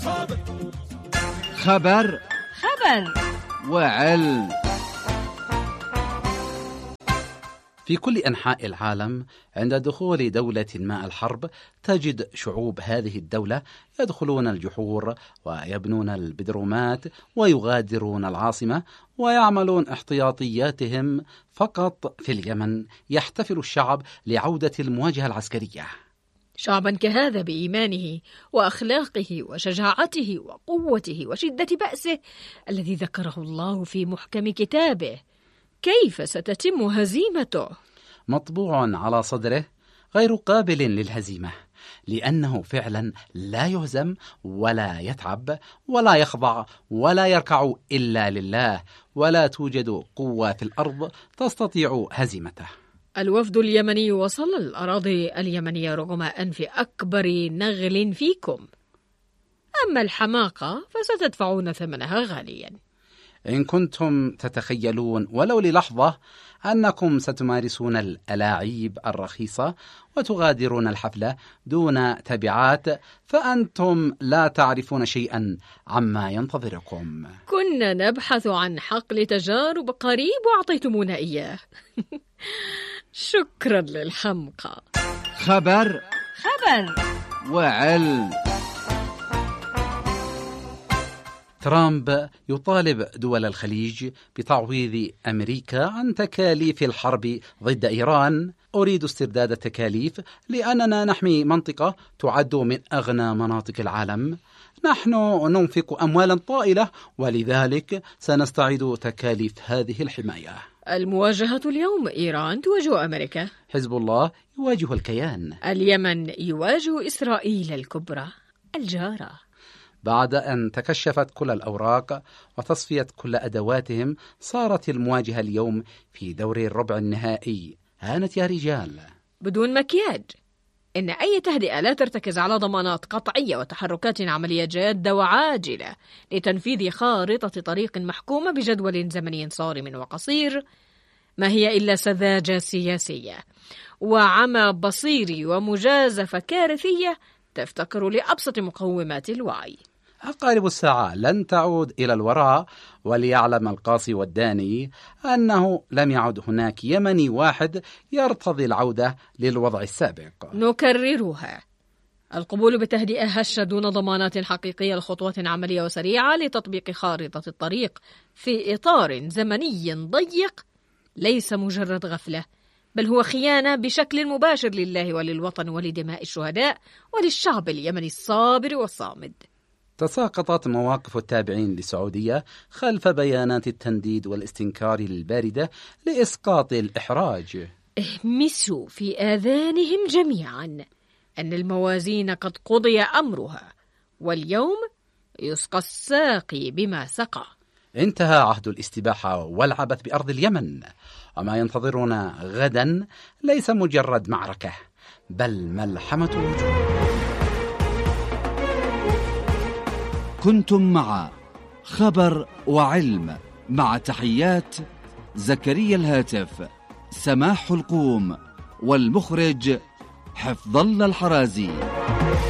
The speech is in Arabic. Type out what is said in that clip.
خبر وعلم. في كل أنحاء العالم عند دخول دولة ما الحرب تجد شعوب هذه الدولة يدخلون الجحور ويبنون البدرومات ويغادرون العاصمة ويعملون احتياطياتهم. فقط في اليمن يحتفل الشعب لعودة المواجهة العسكرية. شعبا كهذا بإيمانه وأخلاقه وشجاعته وقوته وشدة بأسه الذي ذكره الله في محكم كتابه، كيف ستتم هزيمته؟ مطبوع على صدره غير قابل للهزيمة، لأنه فعلا لا يهزم ولا يتعب ولا يخضع ولا يركع إلا لله، ولا توجد قوة في الأرض تستطيع هزيمته. الوفد اليمني وصل الأراضي اليمنية رغم أنف أكبر نغل فيكم، أما الحماقة فستدفعون ثمنها غاليا. إن كنتم تتخيلون ولو للحظة أنكم ستمارسون الألاعيب الرخيصة وتغادرون الحفلة دون تبعات، فأنتم لا تعرفون شيئا عما ينتظركم. كنا نبحث عن حقل تجارب قريب وأعطيتمونا إياه. شكرا للحمقى. خبر وعلم. ترامب يطالب دول الخليج بتعويض أمريكا عن تكاليف الحرب ضد إيران. أريد استرداد التكاليف لأننا نحمي منطقة تعد من أغنى مناطق العالم. نحن ننفق أموالا طائلة ولذلك سنستعيد تكاليف هذه الحماية. المواجهة اليوم، إيران تواجه أمريكا، حزب الله يواجه الكيان، اليمن يواجه إسرائيل الكبرى الجارة. بعد أن تكشفت كل الأوراق وتصفيت كل أدواتهم، صارت المواجهة اليوم في دور الربع النهائي. هانت يا رجال. بدون مكياج، إن أي تهدئة لا ترتكز على ضمانات قطعية وتحركات عملية جادة وعاجلة لتنفيذ خارطة طريق محكومة بجدول زمني صارم وقصير، ما هي إلا سذاجة سياسية وعمى بصيري ومجازفة كارثية تفتقر لأبسط مقومات الوعي. عقارب الساعة لن تعود إلى الوراء، وليعلم القاصي والداني أنه لم يعد هناك يمني واحد يرتضي العودة للوضع السابق. نكررها: القبول بتهدئة هشة دون ضمانات حقيقية لخطوات عملية وسريعة لتطبيق خارطة الطريق في إطار زمني ضيق ليس مجرد غفلة، بل هو خيانة بشكل مباشر لله وللوطن ولدماء الشهداء وللشعب اليمني الصابر والصامد. تساقطت مواقف التابعين للسعودية خلف بيانات التنديد والاستنكار الباردة لإسقاط الإحراج. اهمسوا في آذانهم جميعا أن الموازين قد قضي أمرها، واليوم يسقى الساقي بما سقى. انتهى عهد الاستباحة والعبث بأرض اليمن، وما ينتظرنا غدا ليس مجرد معركة بل ملحمة وجود. كنتم مع خبر وعلم، مع تحيات زكريا الهاتف، سماح القوم، والمخرج حفظ الله الحرازي.